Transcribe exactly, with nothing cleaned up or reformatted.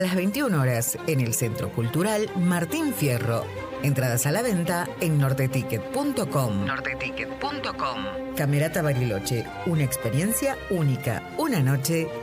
A las veintiuna horas en el Centro Cultural Martín Fierro. Entradas a la venta en norteticket punto com. norteticket punto com. Camerata Bariloche, una experiencia única, una noche